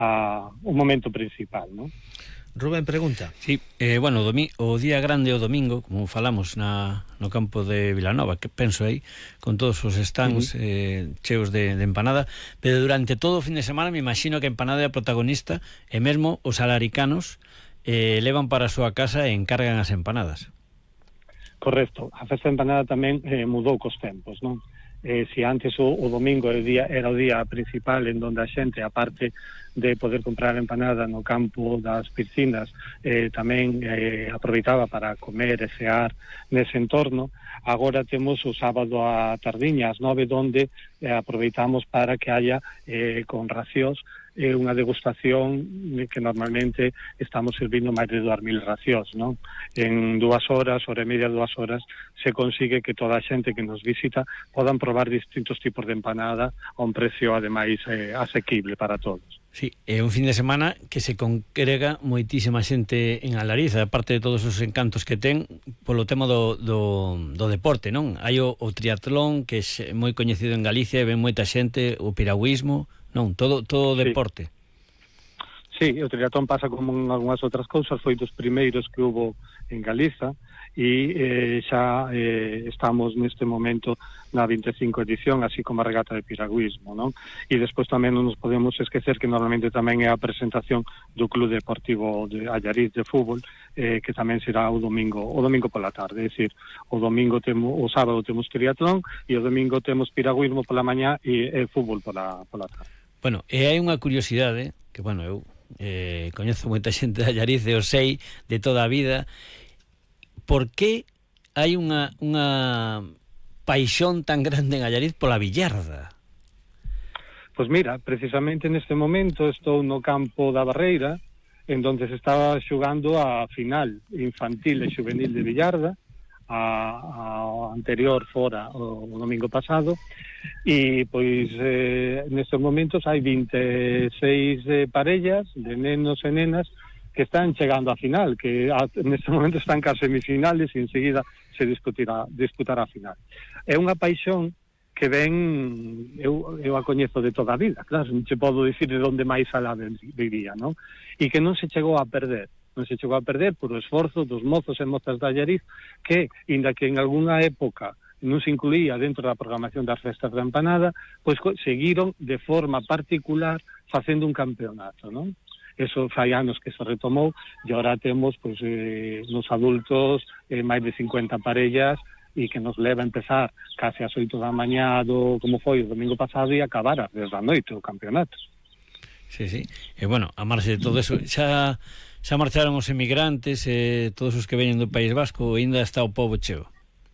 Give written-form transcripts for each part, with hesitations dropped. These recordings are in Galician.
o momento principal, non? Rubén pregunta. Sí, bueno, o día grande o domingo, como falamos no campo de Vilanova, que penso aí, con todos os stands cheos de empanada, pero durante todo o fin de semana me imagino que a empanada é a protagonista, e mesmo os alaricanos levan para a súa casa e encargan as empanadas. Correcto, a festa de empanada tamén mudou cos tempos, non? Si antes o domingo era o día principal en donde a xente, aparte de poder comprar empanada no campo das piscinas, tamén aproveitaba para comer e cear nese entorno. Agora temos o sábado a tardiña, ás 9, donde aproveitamos para que haya con racións unha degustación que normalmente estamos servindo máis de 2.000 racións, non? En 2 horas, hora e media, 2 horas, se consigue que toda a xente que nos visita podan probar distintos tipos de empanada a un precio, ademais, asequible para todos. Sí, é un fin de semana que se congrega moitísima xente en Allariz, aparte de todos os encantos que ten polo tema do deporte, non? Hai o triatlón, que é moi coñecido en Galicia, e ven moita xente, o piragüismo, non? Todo deporte. Sí, o triatlón pasa como en algunhas outras cousas, foi dos primeiros que hubo en Galiza, e xa estamos neste momento na 25 edición, así como a regata de piragüismo, non? E despois tamén non nos podemos esquecer que normalmente tamén é a presentación do Club Deportivo de Allariz de fútbol, que tamén será o domingo pola tarde, é dicir, o sábado temos triatlón e o domingo temos piragüismo pola mañá e fútbol pola tarde. Bueno, e hai unha curiosidade que, bueno, eu coñezo moita xente de Allariz e o sei de toda a vida. Por que hai unha paixón tan grande en Allariz pola billarda? Pois mira, precisamente neste momento estou no campo da Barreira, en donde se estaba xogando a final infantil e juvenil de billarda, a anterior fora o domingo pasado, e pois nestes momentos hai 26 parellas de nenos e nenas que están chegando á final, que neste momento están cas semifinales e enseguida se disputará a final. É unha paixón que ben eu a coñezo de toda a vida, claro, non che podo dicir de onde máis alá vivía, non? E que non se chegou a perder por o esforzo dos mozos e mozas de Allariz, que, inda que en algunha época non se incluía dentro da programación das festas da empanada, pois seguiron de forma particular facendo un campeonato, non? Eso fai anos que se retomou, e agora temos pois, nos adultos máis de 50 parellas, e que nos leva a empezar case ás 8 da mañá como foi o domingo pasado, e acabar ás 10 da noite o campeonato. Sí, sí. E bueno, a marxe de todo eso, xa marcharon os emigrantes, todos os que veñen do País Vasco, ainda está o pobo cheo.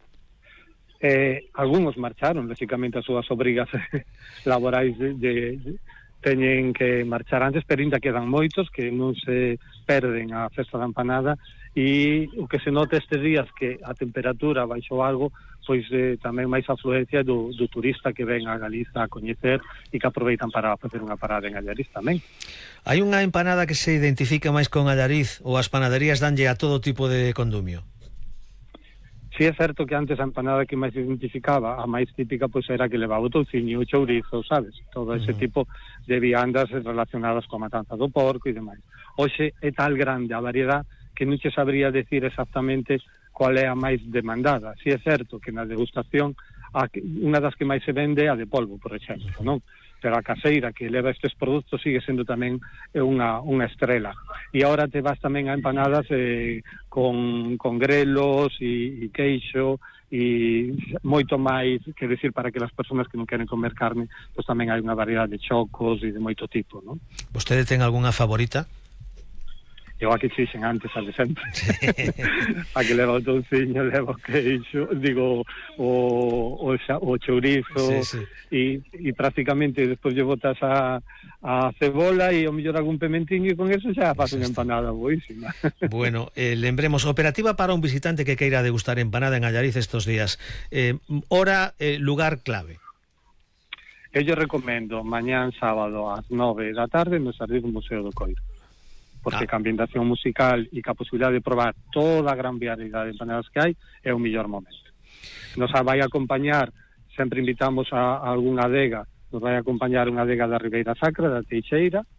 Algúns marcharon, lógicamente as súas obrigas laborais teñen que marchar antes, pero ainda quedan moitos que non se perden a festa da empanada, e o que se nota estes días que a temperatura baixou algo, pois tamén máis afluencia do turista que ven a Galiza a coñecer e que aproveitan para facer unha parada en Allariz tamén. Hai unha empanada que se identifica máis con Allariz, ou as panaderías danlle a todo tipo de condumio? Si é certo que antes a empanada que máis se identificaba, a máis típica, pois era que levaba o touciño, o chourizo, sabes? Todo ese tipo de viandas relacionadas coa matanza do porco e demais. Hoxe é tal grande a variedade que non che sabría decir exactamente cual é a máis demandada. Si é certo que na degustación unha das que máis se vende é a de polvo, por exemplo, non? Pero a caseira que leva estes produtos sigue sendo tamén unha estrela. E agora te vas tamén a empanadas con grelos e queixo, e moito máis, que decir, para que as persoas que non queren comer carne, pois tamén hai unha variedade de chocos e de moito tipo, non? Vostede ten algunha favorita? Eu aquí dixen antes, a de sempre. A que leva o touciño, leva o queixo, digo, o chourizo, e prácticamente despois lle botas a cebola e o mellor algún pimentinho, e con eso xa faz unha empanada boísima. Bueno, lembremos, operativa para un visitante que queira degustar empanada en Allariz estos días. Hora, lugar clave. Eu lle recomendo mañán sábado ás 9 da tarde no Xardín do Museo do Coiro, porque a ambientación musical e a posibilidade de probar toda a gran variedade de empanadas que hai é o mellor momento. Nos vai acompañar, sempre invitamos a algunha adega, nos vai acompañar unha adega da Ribeira Sacra, da Teixeira,